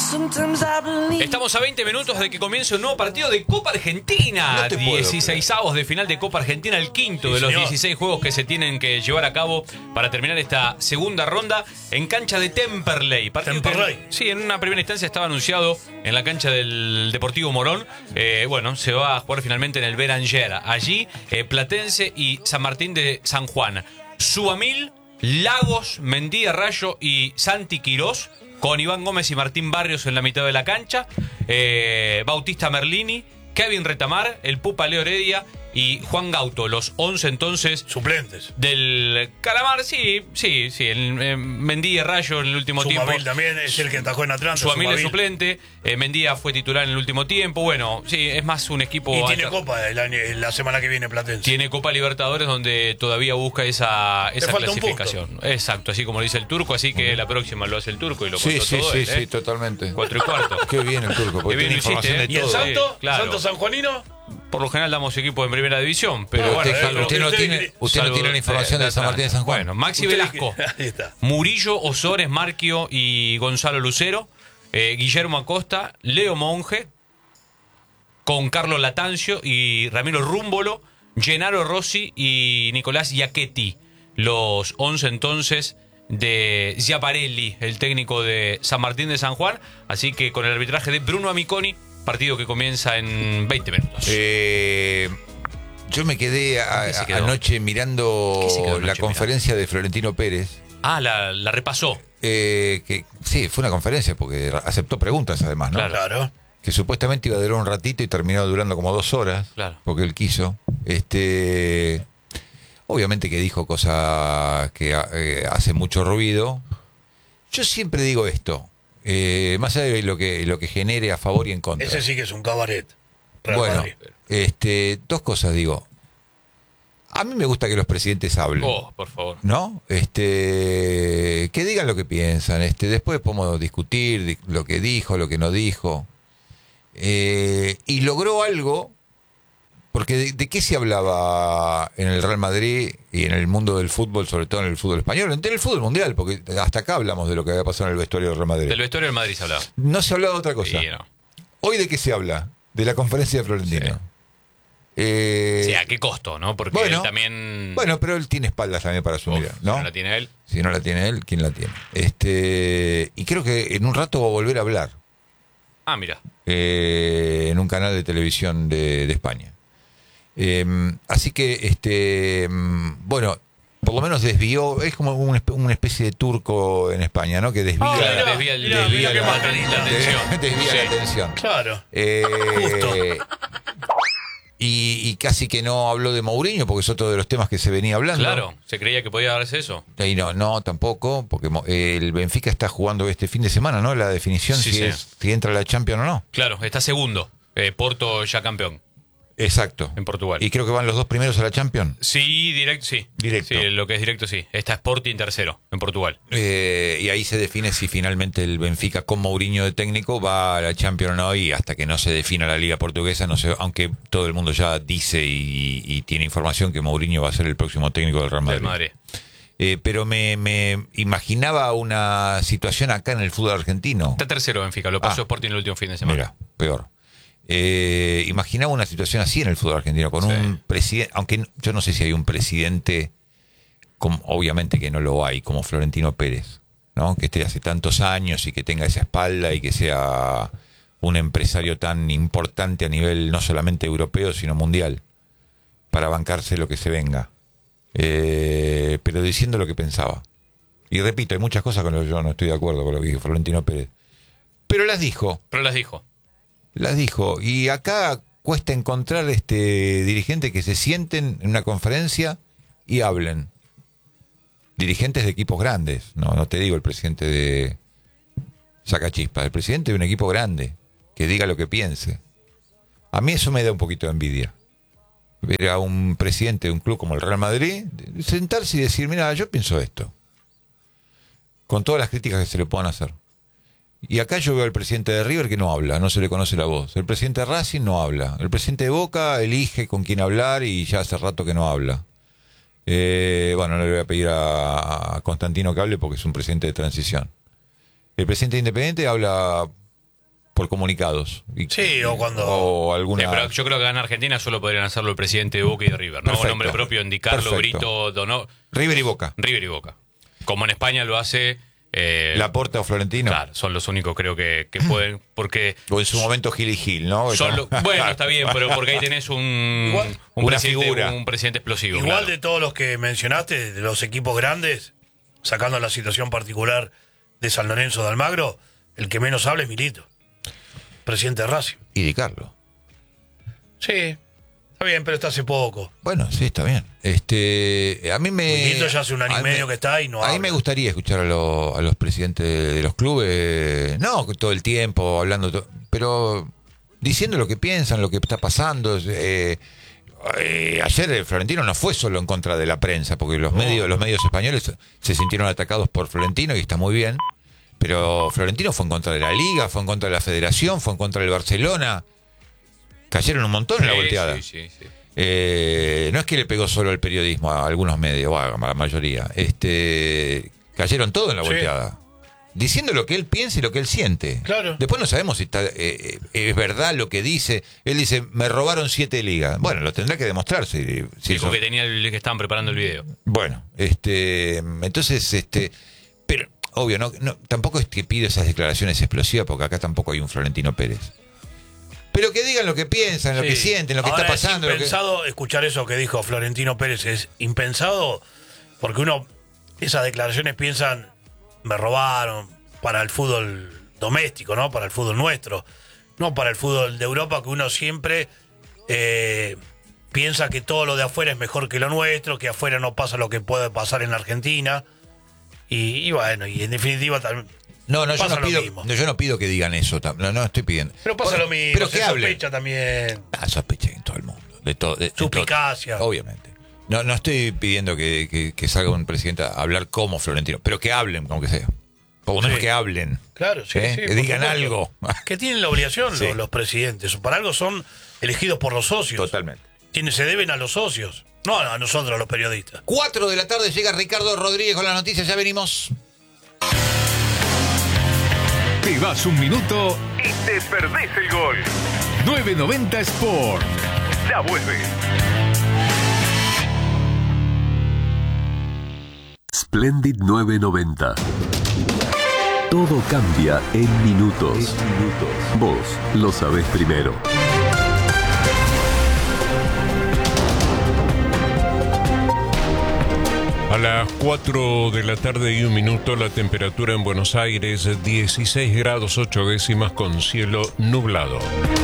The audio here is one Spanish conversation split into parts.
Estamos a 20 minutos de que comience un nuevo partido de Copa Argentina. 16avos de final de Copa Argentina, el quinto de los 16 juegos que se tienen que llevar a cabo para terminar esta segunda ronda en cancha de Temperley. Sí, en una primera instancia estaba anunciado en la cancha del Deportivo Morón. Bueno, se va a jugar finalmente en el Beranger. Allí, Platense y San Martín de San Juan. Suamil, Lagos, Mendía Rayo y Santi Quirós, con Iván Gómez y Martín Barrios en la mitad de la cancha, Bautista Merlini, Kevin Retamar, el Pupa Leo Heredia y Juan Gauto, los 11 entonces suplentes del Calamar. Sí, Mendía Rayo en el último tiempo. Suamil también es el que atajó en Atlanta. Suamil es suplente, Mendía fue titular en el último tiempo. Bueno, sí, es más un equipo. Y tiene Copa la semana que viene Platense. Tiene Copa Libertadores donde todavía busca esa clasificación. Exacto, así como lo dice el turco, así que la próxima lo hace el turco y lo contó todo él. Sí, totalmente. 4:15. Qué bien el turco, porque tiene información de todo. ¿Y el Santo? Claro. ¿Santo Sanjuanino? Por lo general damos equipos en primera división, pero bueno, usted no tiene la información de San Martín de San Juan. Bueno, Maxi Velasco, Murillo, Osores, Marquio y Gonzalo Lucero, Guillermo Acosta, Leo Monge, con Carlos Latancio y Ramiro Rúmbolo, Gennaro Rossi y Nicolás Giachetti, los 11 entonces de Giaparelli, el técnico de San Martín de San Juan, así que con el arbitraje de Bruno Amiconi. Partido que comienza en 20 minutos. Yo me quedé anoche mirando la conferencia de Florentino Pérez. Ah, la repasó. Sí, fue una conferencia porque aceptó preguntas además, ¿no? Claro. Que supuestamente iba a durar un ratito y terminó durando como 2 horas. Claro. Porque él quiso. Obviamente que dijo cosas que hace mucho ruido. Yo siempre digo esto. Más allá de lo que genere a favor y en contra. Ese sí que es un cabaret. Bueno, 2 cosas digo. A mí me gusta que los presidentes hablen. Oh, por favor. ¿No? Que digan lo que piensan. Después podemos discutir lo que dijo, lo que no dijo. Y logró algo. Porque ¿de qué se hablaba en el Real Madrid y en el mundo del fútbol, sobre todo en el fútbol español, en el fútbol mundial? Porque hasta acá hablamos de lo que había pasado en el vestuario del Real Madrid. Del vestuario del Madrid se hablaba. No se hablaba de otra cosa. Sí, no. ¿Hoy de qué se habla? De la conferencia de Florentino. Sí. ¿A qué costo, no? Porque él también... Bueno, pero él tiene espaldas también para asumir, ¿no? Si no la tiene él. Si no la tiene él, ¿quién la tiene? Y creo que en un rato va a volver a hablar. Ah, mira. En un canal de televisión de España. Así que, bueno, por lo menos desvió, es como una especie de turco en España, ¿no? Que desvía la atención. Claro. Justo. Y casi que no habló de Mourinho, porque es otro de los temas que se venía hablando. Claro, se creía que podía darse eso. Y no, tampoco, porque el Benfica está jugando este fin de semana, ¿no? La definición si entra a la Champions o no. Claro, está segundo. Porto ya campeón. Exacto. En Portugal. Y creo que van los 2 primeros a la Champions. Sí, directo. Sí, lo que es directo, sí. Está Sporting tercero en Portugal. Y ahí se define si finalmente el Benfica con Mourinho de técnico va a la Champions o no, y hasta que no se defina la Liga Portuguesa, no sé, aunque todo el mundo ya dice y tiene información que Mourinho va a ser el próximo técnico del Real Madrid. Pero me imaginaba una situación acá en el fútbol argentino. Está tercero Benfica, lo pasó Sporting el último fin de semana. Mira, peor. Imaginaba una situación así en el fútbol argentino, con un presidente, aunque yo no sé si hay un presidente, obviamente que no lo hay, como Florentino Pérez, ¿no? Que esté hace tantos años y que tenga esa espalda y que sea un empresario tan importante a nivel no solamente europeo, sino mundial, para bancarse lo que se venga. Pero diciendo lo que pensaba. Y repito, hay muchas cosas con las que yo no estoy de acuerdo con lo que dijo Florentino Pérez. Pero las dijo. Las dijo. Y acá cuesta encontrar dirigentes que se sienten en una conferencia y hablen. Dirigentes de equipos grandes. No te digo el presidente de Sacachispas. El presidente de un equipo grande. Que diga lo que piense. A mí eso me da un poquito de envidia. Ver a un presidente de un club como el Real Madrid sentarse y decir, mira, yo pienso esto. Con todas las críticas que se le puedan hacer. Y acá yo veo al presidente de River que no habla, no se le conoce la voz. El presidente de Racing no habla. El presidente de Boca elige con quién hablar y ya hace rato que no habla. Bueno, no le voy a pedir a Constantino que hable porque es un presidente de transición. El presidente de Independiente habla por comunicados. Sí, o cuando... O alguna... Sí, pero yo creo que acá en Argentina solo podrían hacerlo el presidente de Boca y de River, ¿no? Perfecto. Nombre propio, indicarlo, Perfecto. grito, dono. River y Boca. River y Boca. Como en España lo hace... Laporta o Florentino. Claro, son los únicos creo que pueden, porque... O en su momento Gil y Gil, ¿no? Bueno, está bien, pero porque ahí tenés un una presidente, figura. un presidente explosivo. Igual claro. de todos los que mencionaste, de los equipos grandes, sacando la situación particular de San Lorenzo de Almagro, el que menos habla es Milito, presidente de Racing. Y Di Carlo. Sí, está bien, pero está hace poco. Bueno, sí, está bien. A mí me... Milito ya hace un año y a mí medio que está y no A mí habla. me gustaría escuchar a los presidentes de los clubes, no todo el tiempo hablando, pero diciendo lo que piensan, lo que está pasando. Ayer Florentino no fue solo en contra de la prensa, porque los medios españoles se sintieron atacados por Florentino y está muy bien, pero Florentino fue en contra de la Liga, fue en contra de la Federación, fue en contra del Barcelona. Cayeron un montón en la volteada. Sí. No es que le pegó solo al periodismo, a algunos medios, o a la mayoría. Cayeron todos en la Sí. volteada. Diciendo lo que él piensa y lo que él siente. Claro. Después no sabemos si es verdad lo que dice. Él dice, me robaron 7 ligas. Bueno, lo tendrá que demostrar. Si Dijo eso- que tenía el que estaban preparando el video. Bueno, entonces, pero obvio, no, tampoco es que pido esas declaraciones explosivas, porque acá tampoco hay un Florentino Pérez. Pero que digan lo que piensan, lo Sí. que sienten, lo que Ahora, está pasando. Es lo que... impensado escuchar eso que dijo Florentino Pérez, es impensado porque esas declaraciones piensan, me robaron para el fútbol doméstico, ¿no? Para el fútbol nuestro, no para el fútbol de Europa, que uno siempre piensa que todo lo de afuera es mejor que lo nuestro, que afuera no pasa lo que puede pasar en la Argentina. Y bueno, y en definitiva también... No, yo pasa no lo pido, mismo. yo no pido que digan eso, no estoy pidiendo. Pero pasa lo mismo, pero se que hablen. sospecha también. Sospecha en todo el mundo, de todo. Suspicacia. Obviamente. No estoy pidiendo que salga un presidente a hablar como Florentino, pero que hablen, aunque sea. Por lo menos Sí. que hablen. Claro, sí, sí, que por digan supuesto. algo. Que tienen la obligación Sí. los presidentes. Para algo son elegidos por los socios. Totalmente. Se deben a los socios, no a nosotros los periodistas. 4 de la tarde llega Ricardo Rodríguez con las noticias, ya venimos. Te vas un minuto y te perdés el gol. 990 Sport. Ya vuelve. Splendid 990. Todo cambia en minutos. Vos lo sabés primero. A las 4 de la tarde y 1 minuto, la temperatura en Buenos Aires, 16 grados 8 décimas con cielo nublado.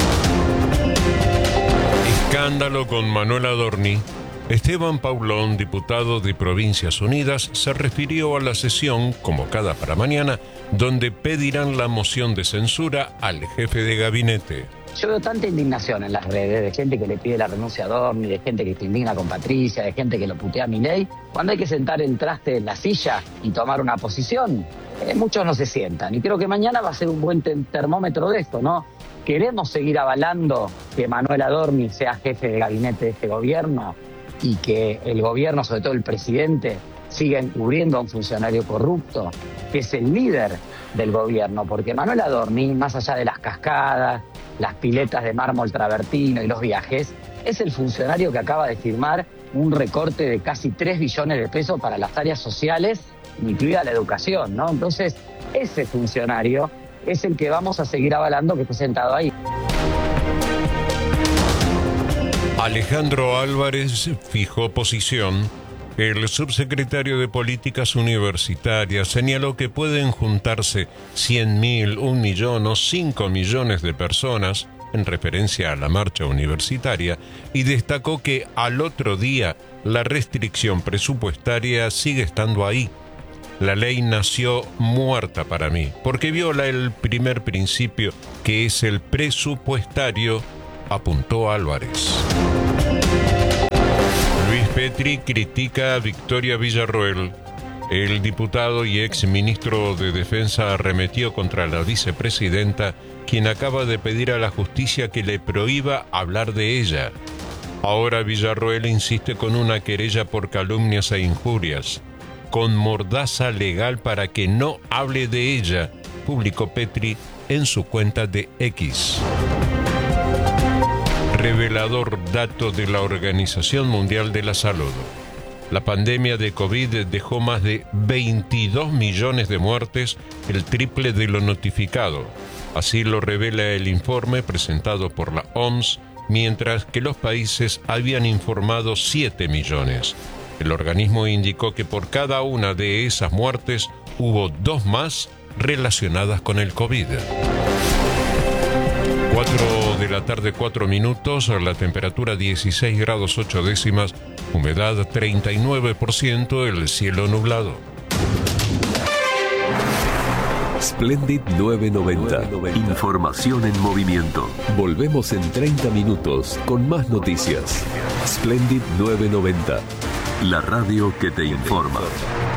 Escándalo con Manuel Adorni. Esteban Paulón, diputado de Provincias Unidas, se refirió a la sesión, convocada para mañana, donde pedirán la moción de censura al jefe de gabinete. Yo veo tanta indignación en las redes de gente que le pide la renuncia a Adorni, de gente que se indigna con Patricia, de gente que lo putea a Milei. Cuando hay que sentar el traste en la silla y tomar una posición, muchos no se sientan. Y creo que mañana va a ser un buen termómetro de esto, ¿no? ¿Queremos seguir avalando que Manuel Adorni sea jefe de gabinete de este gobierno y que el gobierno, sobre todo el presidente, siga encubriendo a un funcionario corrupto, que es el líder del gobierno? Porque Manuel Adorni, más allá de las cascadas, las piletas de mármol travertino y los viajes, es el funcionario que acaba de firmar un recorte de casi 3 billones de pesos para las áreas sociales, incluida la educación, ¿no? Entonces, ese funcionario es el que vamos a seguir avalando que esté sentado ahí. Alejandro Álvarez fijó posición. El subsecretario de Políticas Universitarias señaló que pueden juntarse 100.000, 1 millón o 5 millones de personas, en referencia a la marcha universitaria, y destacó que al otro día la restricción presupuestaria sigue estando ahí. La ley nació muerta para mí, porque viola el primer principio, que es el presupuestario, apuntó Álvarez. Luis Petri critica a Victoria Villarroel. El diputado y ex ministro de Defensa arremetió contra la vicepresidenta, quien acaba de pedir a la justicia que le prohíba hablar de ella. Ahora Villarroel insiste con una querella por calumnias e injurias, con mordaza legal para que no hable de ella, publicó Petri en su cuenta de X. Revelador dato de la Organización Mundial de la Salud. La pandemia de COVID dejó más de 22 millones de muertes, el triple de lo notificado. Así lo revela el informe presentado por la OMS, mientras que los países habían informado 7 millones. El organismo indicó que por cada una de esas muertes hubo 2 más relacionadas con el COVID. 4 de la tarde, 4 minutos, la temperatura 16 grados 8 décimas, humedad 39%, el cielo nublado. Splendid 990. Información en movimiento. Volvemos en 30 minutos con más noticias. Splendid 990. La radio que te informa.